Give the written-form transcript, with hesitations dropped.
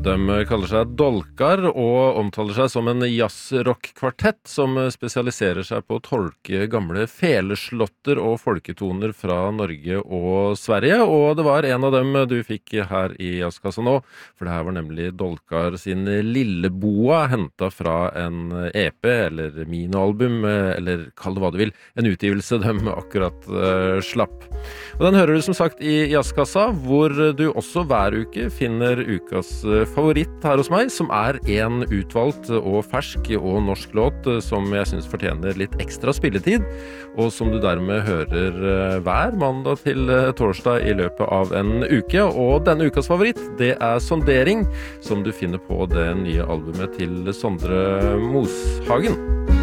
De kaller seg Dolkar og omtaler seg som en jazz-rock-kvartett som spesialiserer seg på å tolke gamle feleslotter og folketoner fra Norge og Sverige, og det var en av dem du fikk her i Jazzkassa nå, for det her var nemlig Dolkar sin Lilleboa, hentet fra en EP eller minoalbum, eller kall det hva du vil, en utgivelse de akkurat slapp. Og den hører du som sagt i Jazzkassa, hvor du også hver uke finner ukas favoritt her hos meg, som en utvalgt og fersk og norsk låt som jeg synes fortjener litt ekstra spilletid, og som du dermed hører hver mandag til torsdag i løpet av en uke. Og denne ukas favoritt, det Sondering, som du finner på det nye albumet til Sondre Moshagen.